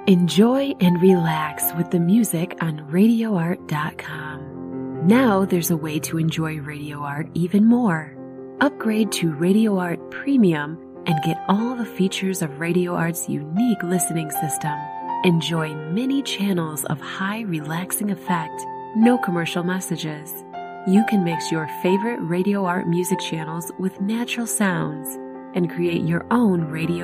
Enjoy and relax with the music on RadioArt.com. Now there's a way to enjoy Radio Art even more. Upgrade to Radio Art Premium and get all the features of Radio Art's unique listening system. Enjoy many channels of high relaxing effect, no commercial messages. You can mix your favorite Radio Art music channels with natural sounds and create your own radio